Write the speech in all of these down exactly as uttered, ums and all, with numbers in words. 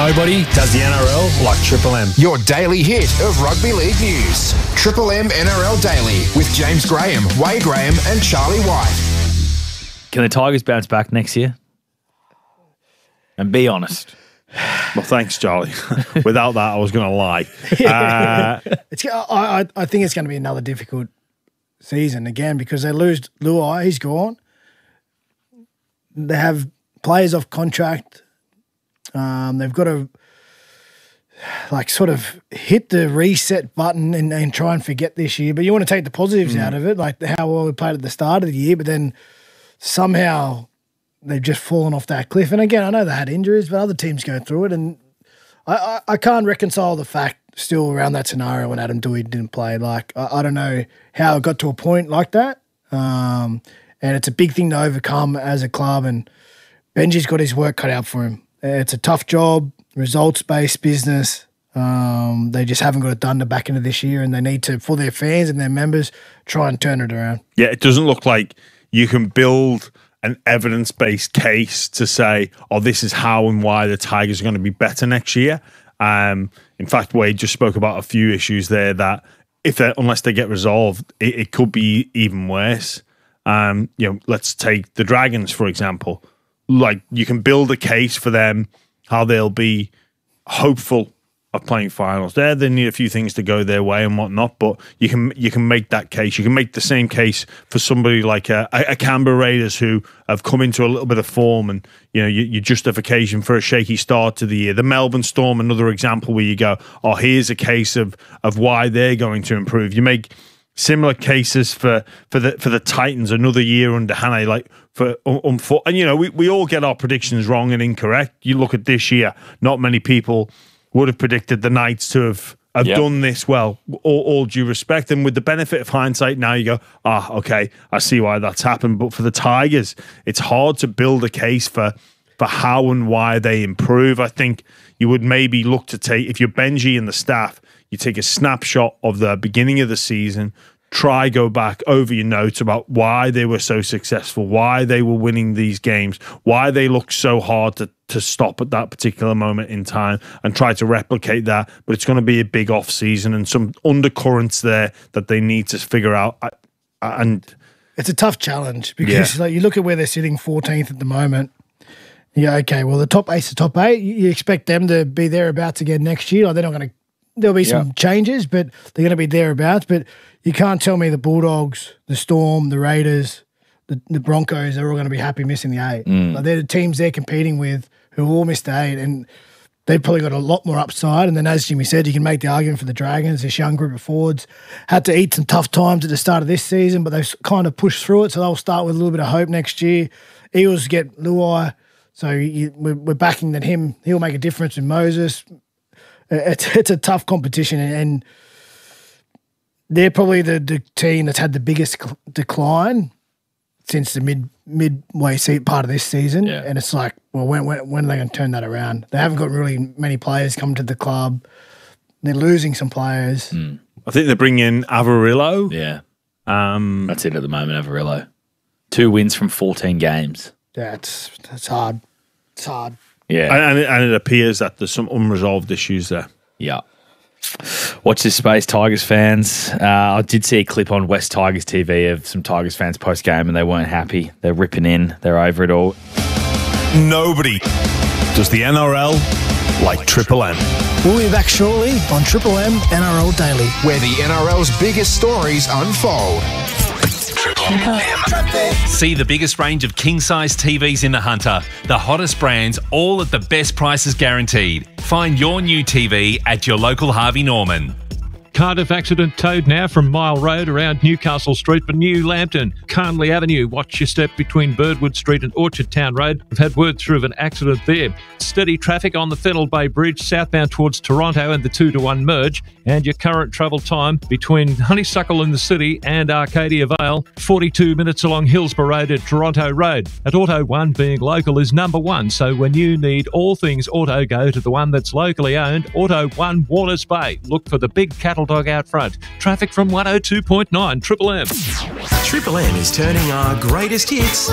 Nobody does the N R L like Triple M. Your daily hit of rugby league news. Triple M N R L Daily with James Graham, Wade Graham and Charlie White. Can the Tigers bounce back next year? And be honest. Well, thanks, Charlie. Without that, I was going to lie. Uh, it's, I, I think it's going to be another difficult season again because they lose Luai. He's gone. They have players off contract. Um, they've got to like sort of hit the reset button and, and try and forget this year. But you want to take the positives mm. out of it, like how well we played at the start of the year, but then somehow they've just fallen off that cliff. And again, I know they had injuries, but other teams go through it. And I, I, I can't reconcile the fact still around that scenario when Adam Doueihi didn't play. Like, I, I don't know how it got to a point like that. Um, and it's a big thing to overcome as a club. And Benji's got his work cut out for him. It's a tough job, results-based business. Um, they just haven't got it done to back into this year, and they need to, for their fans and their members, try and turn it around. Yeah, it doesn't look like you can build an evidence-based case to say, oh, this is how and why the Tigers are going to be better next year. Um, in fact, Wade just spoke about a few issues there that, if they unless they get resolved, it, it could be even worse. Um, you know, let's take the Dragons, for example. Like, you can build a case for them, how they'll be hopeful of playing finals. There, they need a few things to go their way and whatnot, but you can you can make that case. You can make the same case for somebody like a, a Canberra Raiders who have come into a little bit of form, and you know your, your justification for a shaky start to the year. The Melbourne Storm, another example where you go, oh, here's a case of of why they're going to improve. You make similar cases for for the for the Titans, another year under Hannay, like for um, for, and you know we, we all get our predictions wrong and incorrect. You look at this year, not many people would have predicted the Knights to have, have yep. done this well, all, all due respect. And with the benefit of hindsight, now you go, ah, okay, I see why that's happened. But for the Tigers, it's hard to build a case for for how and why they improve. I think you would maybe look to take, if you're Benji and the staff, you take a snapshot of the beginning of the season, try go back over your notes about why they were so successful, why they were winning these games, why they looked so hard to, to stop at that particular moment in time, and try to replicate that. But it's going to be a big off season and some undercurrents there that they need to figure out. And it's a tough challenge because yeah. like you look at where they're sitting fourteenth at the moment. Yeah, okay, well, the top eight's the top eight. You expect them to be thereabouts again next year. Like they're not going to, there'll be some yeah. changes, but they're going to be thereabouts. But you can't tell me the Bulldogs, the Storm, the Raiders, the, the Broncos are all going to be happy missing the eight. Mm. Like they're the teams they're competing with who all missed the eight, and they've probably got a lot more upside. And then, as Jimmy said, you can make the argument for the Dragons. This young group of forwards had to eat some tough times at the start of this season, but they've kind of pushed through it, so they'll start with a little bit of hope next year. Eagles get Luai, so you, we're, we're backing that him. He'll make a difference in Moses. It's, it's a tough competition, and they're probably the, the team that's had the biggest decline since the mid midway seat part of this season. Yeah. And it's like, well, when, when, when are they going to turn that around? They haven't got really many players come to the club. They're losing some players. Mm. I think they're bringing in Avarillo. Yeah. Um, that's it at the moment, Avarillo. Two wins from fourteen games. Yeah, it's, it's hard. It's hard. Yeah. And, and, it, and it appears that there's some unresolved issues there. Yeah. Watch this space, Tigers fans. Uh, I did see a clip on West Tigers T V of some Tigers fans post-game, and they weren't happy. They're ripping in. They're over it all. Nobody does the N R L like Triple M. We'll be back shortly on Triple M N R L Daily, where the N R L's biggest stories unfold. See the biggest range of king-size T Vs in the Hunter. The hottest brands, all at the best prices guaranteed. Find your new T V at your local Harvey Norman. Cardiff accident towed now from Mile Road around Newcastle Street for New Lambton. Carnley Avenue, watch your step between Birdwood Street and Orchard Town Road. We've had word through of an accident there. Steady traffic on the Fennell Bay Bridge southbound towards Toronto and the two to one merge. And your current travel time between Honeysuckle in the city and Arcadia Vale, forty-two minutes along Hillsborough Road at Toronto Road. At Auto One, being local is number one, so when you need all things auto, go to the one that's locally owned, Auto One Warners Bay. Look for the big cattle dog out front. Traffic from one oh two point nine Triple M. Triple M is turning our greatest hits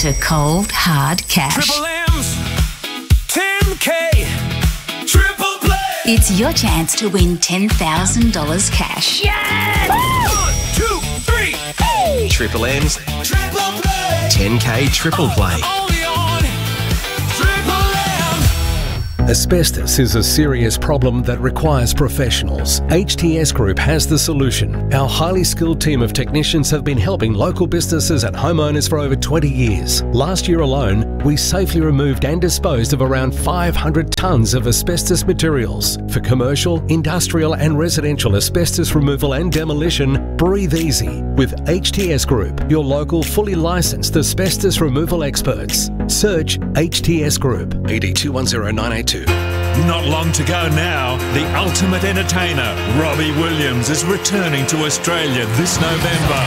to cold, hard cash. Triple M's, Tim K, Triple Play. It's your chance to win ten thousand dollars cash. Yes! One, two, three, hey! Triple M's, Triple Play. ten K Triple Play. Only on Triple M. Asbestos is a serious problem that requires professionals. H T S Group has the solution. Our highly skilled team of technicians have been helping local businesses and homeowners for over twenty years. Last year alone, we safely removed and disposed of around five hundred tonnes of asbestos materials. For commercial, industrial and residential asbestos removal and demolition, breathe easy with H T S Group, your local fully licensed asbestos removal experts. Search H T S Group. E D two one zero nine eight two. Not long to go now. The ultimate entertainer, Robbie Williams, is returning to Australia this November.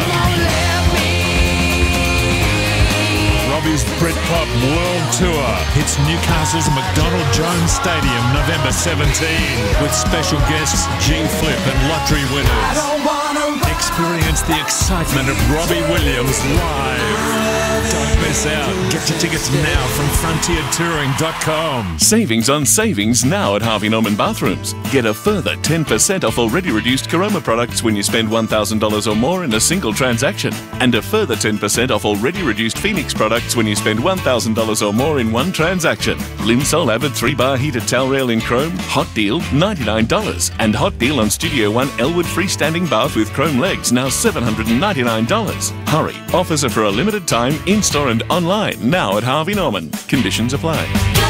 Robbie's Britpop World Tour hits Newcastle's McDonald Jones Stadium November seventeenth with special guests G-Flip and lottery winners. Experience the excitement of Robbie Williams live. Don't miss out. Get your tickets now from frontier touring dot com. Savings on savings now at Harvey Norman Bathrooms. Get a further ten percent off already reduced Caroma products when you spend one thousand dollars or more in a single transaction. And a further ten percent off already reduced Phoenix products when you spend one thousand dollars or more in one transaction. Linsol Avid three bar heated towel rail in chrome, hot deal ninety-nine dollars. And hot deal on Studio One Elwood freestanding bath with chrome legs, now seven hundred ninety-nine dollars. Hurry, offers are for a limited time, in-store and online, now at Harvey Norman. Conditions apply.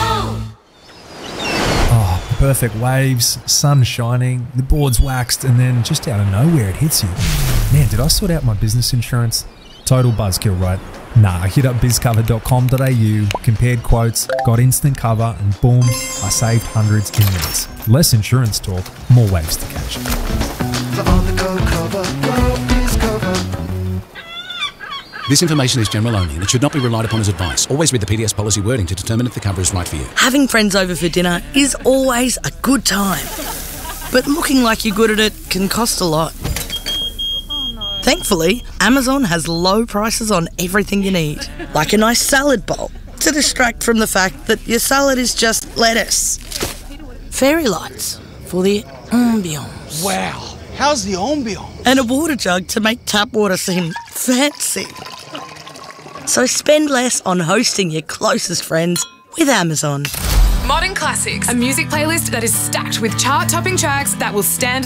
Oh, perfect waves, sun shining, the board's waxed, and then just out of nowhere it hits you. Man, did I sort out my business insurance? Total buzzkill, right? Nah, I hit up biz cover dot com dot a u, compared quotes, got instant cover, and boom, I saved hundreds in minutes. Less insurance talk, more waves to catch. The on-the-go cover, go biz cover. This information is general only and it should not be relied upon as advice. Always read the P D S policy wording to determine if the cover is right for you. Having friends over for dinner is always a good time. But looking like you're good at it can cost a lot. Thankfully, Amazon has low prices on everything you need. Like a nice salad bowl to distract from the fact that your salad is just lettuce. Fairy lights for the ambience. Wow, how's the ambience? And a water jug to make tap water seem fancy. So spend less on hosting your closest friends with Amazon. Modern Classics, a music playlist that is stacked with chart-topping tracks that will stand